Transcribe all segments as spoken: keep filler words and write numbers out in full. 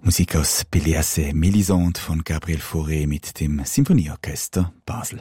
Musik aus Pelléas et Mélisande von Gabriel Fauré mit dem Symphonieorchester Basel.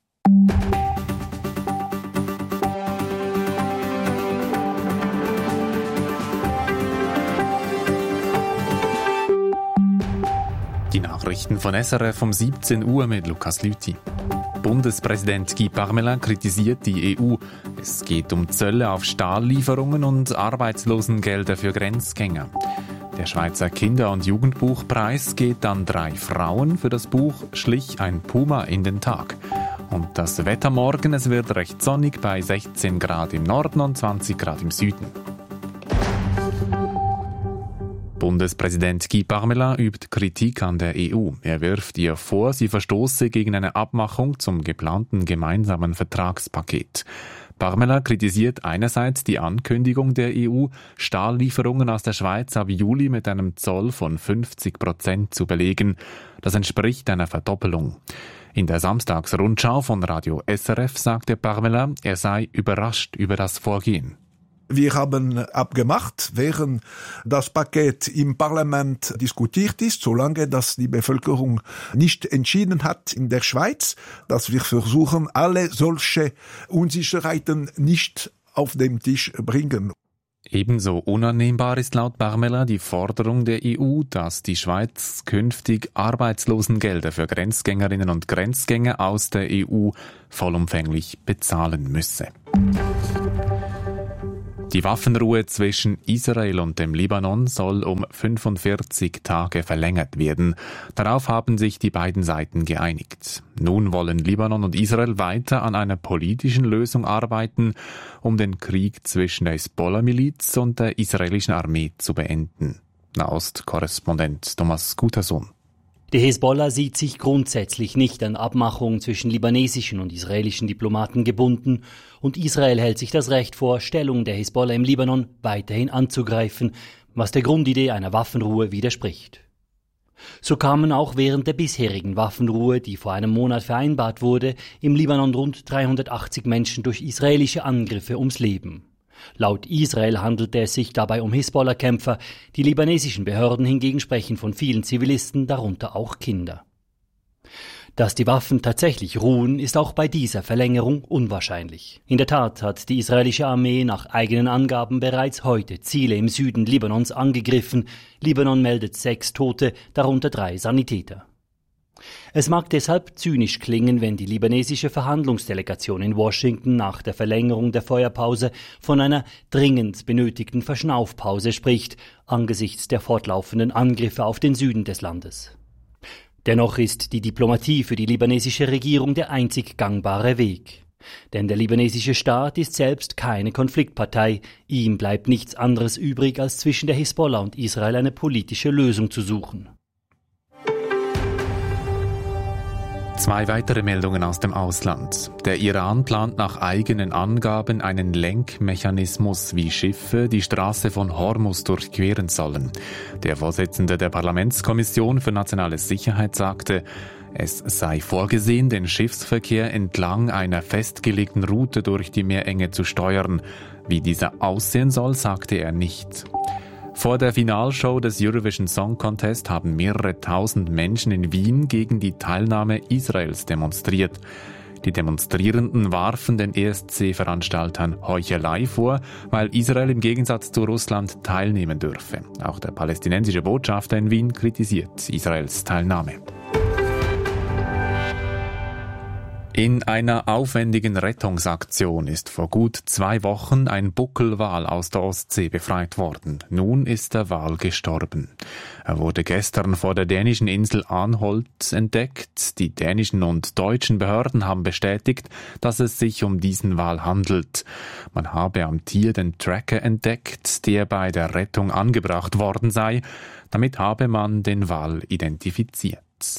Die Nachrichten von S R F um siebzehn Uhr mit Lukas Lüthi. Bundespräsident Guy Parmelin kritisiert die E U. Es geht um Zölle auf Stahllieferungen und Arbeitslosengelder für Grenzgänger. Der Schweizer Kinder- und Jugendbuchpreis geht an drei Frauen. Für das Buch Schlich ein Puma in den Tag. Und das Wetter morgen, es wird recht sonnig bei sechzehn Grad im Norden und zwanzig Grad im Süden. Bundespräsident Guy Parmelin übt Kritik an der E U. Er wirft ihr vor, sie verstoße gegen eine Abmachung zum geplanten gemeinsamen Vertragspaket. Parmelin kritisiert einerseits die Ankündigung der E U, Stahllieferungen aus der Schweiz ab Juli mit einem Zoll von fünfzig Prozent zu belegen. Das entspricht einer Verdoppelung. In der Samstagsrundschau von Radio S R F sagte Parmelin, er sei überrascht über das Vorgehen. Wir haben abgemacht, während das Paket im Parlament diskutiert ist, solange das die Bevölkerung nicht entschieden hat in der Schweiz, dass wir versuchen, alle solche Unsicherheiten nicht auf den Tisch bringen. Ebenso unannehmbar ist laut Parmelin die Forderung der E U, dass die Schweiz künftig Arbeitslosengelder für Grenzgängerinnen und Grenzgänger aus der E U vollumfänglich bezahlen müsse. Die Waffenruhe zwischen Israel und dem Libanon soll um fünfundvierzig Tage verlängert werden. Darauf haben sich die beiden Seiten geeinigt. Nun wollen Libanon und Israel weiter an einer politischen Lösung arbeiten, um den Krieg zwischen der Hisbollah-Miliz und der israelischen Armee zu beenden. Nahost-Korrespondent Thomas Gutersohn. Die Hisbollah sieht sich grundsätzlich nicht an Abmachungen zwischen libanesischen und israelischen Diplomaten gebunden und Israel hält sich das Recht vor, Stellung der Hisbollah im Libanon weiterhin anzugreifen, was der Grundidee einer Waffenruhe widerspricht. So kamen auch während der bisherigen Waffenruhe, die vor einem Monat vereinbart wurde, im Libanon rund dreihundertachtzig Menschen durch israelische Angriffe ums Leben. Laut Israel handelte es sich dabei um Hisbollah-Kämpfer, die libanesischen Behörden hingegen sprechen von vielen Zivilisten, darunter auch Kinder. Dass die Waffen tatsächlich ruhen, ist auch bei dieser Verlängerung unwahrscheinlich. In der Tat hat die israelische Armee nach eigenen Angaben bereits heute Ziele im Süden Libanons angegriffen. Libanon meldet sechs Tote, darunter drei Sanitäter. Es mag deshalb zynisch klingen, wenn die libanesische Verhandlungsdelegation in Washington nach der Verlängerung der Feuerpause von einer dringend benötigten Verschnaufpause spricht, angesichts der fortlaufenden Angriffe auf den Süden des Landes. Dennoch ist die Diplomatie für die libanesische Regierung der einzig gangbare Weg. Denn der libanesische Staat ist selbst keine Konfliktpartei. Ihm bleibt nichts anderes übrig, als zwischen der Hisbollah und Israel eine politische Lösung zu suchen. Zwei weitere Meldungen aus dem Ausland. Der Iran plant nach eigenen Angaben einen Lenkmechanismus, wie Schiffe die Straße von Hormuz durchqueren sollen. Der Vorsitzende der Parlamentskommission für nationale Sicherheit sagte, es sei vorgesehen, den Schiffsverkehr entlang einer festgelegten Route durch die Meerenge zu steuern. Wie dieser aussehen soll, sagte er nicht. Vor der Finalshow des Eurovision Song Contest haben mehrere tausend Menschen in Wien gegen die Teilnahme Israels demonstriert. Die Demonstrierenden warfen den E S C-Veranstaltern Heuchelei vor, weil Israel im Gegensatz zu Russland teilnehmen dürfe. Auch der palästinensische Botschafter in Wien kritisiert Israels Teilnahme. In einer aufwendigen Rettungsaktion ist vor gut zwei Wochen ein Buckelwal aus der Ostsee befreit worden. Nun ist der Wal gestorben. Er wurde gestern vor der dänischen Insel Anholt entdeckt. Die dänischen und deutschen Behörden haben bestätigt, dass es sich um diesen Wal handelt. Man habe am Tier den Tracker entdeckt, der bei der Rettung angebracht worden sei. Damit habe man den Wal identifiziert.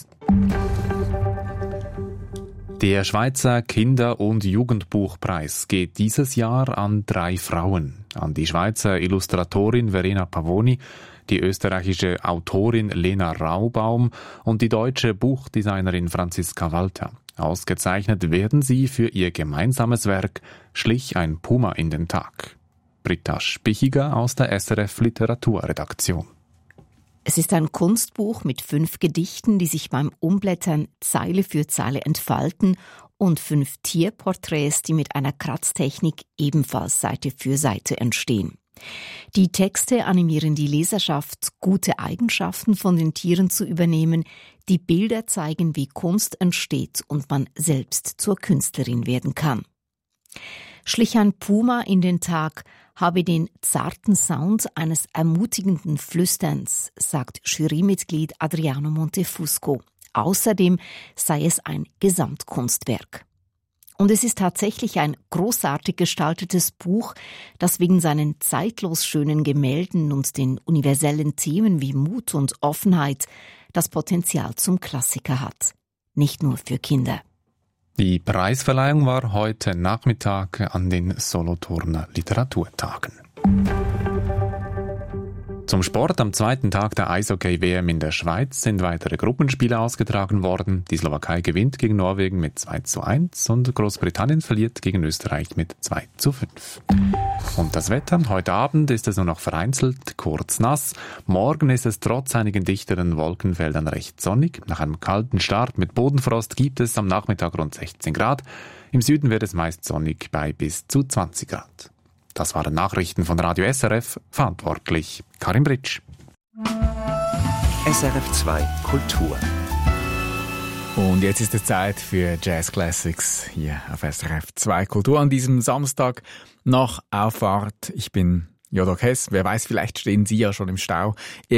Der Schweizer Kinder- und Jugendbuchpreis geht dieses Jahr an drei Frauen. An die Schweizer Illustratorin Verena Pavoni, die österreichische Autorin Lena Raubaum und die deutsche Buchdesignerin Franziska Walter. Ausgezeichnet werden sie für ihr gemeinsames Werk Schlich ein Puma in den Tag. Britta Spichiger aus der S R F Literaturredaktion. Es ist ein Kunstbuch mit fünf Gedichten, die sich beim Umblättern Zeile für Zeile entfalten und fünf Tierporträts, die mit einer Kratztechnik ebenfalls Seite für Seite entstehen. Die Texte animieren die Leserschaft, gute Eigenschaften von den Tieren zu übernehmen. Die Bilder zeigen, wie Kunst entsteht und man selbst zur Künstlerin werden kann. Schlich ein Puma in den Tag, habe den zarten Sound eines ermutigenden Flüsterns, sagt Jurymitglied Adriano Montefusco. Außerdem sei es ein Gesamtkunstwerk. Und es ist tatsächlich ein großartig gestaltetes Buch, das wegen seinen zeitlos schönen Gemälden und den universellen Themen wie Mut und Offenheit das Potenzial zum Klassiker hat. Nicht nur für Kinder. Die Preisverleihung war heute Nachmittag an den Solothurner Literaturtagen. Zum Sport am zweiten Tag der Eishockey-W M in der Schweiz sind weitere Gruppenspiele ausgetragen worden. Die Slowakei gewinnt gegen Norwegen mit zwei zu eins und Großbritannien verliert gegen Österreich mit zwei zu fünf. Und das Wetter? Heute Abend ist es nur noch vereinzelt kurz nass. Morgen ist es trotz einigen dichteren Wolkenfeldern recht sonnig. Nach einem kalten Start mit Bodenfrost gibt es am Nachmittag rund sechzehn Grad. Im Süden wird es meist sonnig bei bis zu zwanzig Grad. Das waren Nachrichten von Radio S R F, verantwortlich Karin Britsch. S R F zwei Kultur. Und jetzt ist es Zeit für Jazz Classics hier auf S R F zwei Kultur an diesem Samstag nach Auffahrt. Ich bin Jodok Hess. Wer weiß, vielleicht stehen Sie ja schon im Stau.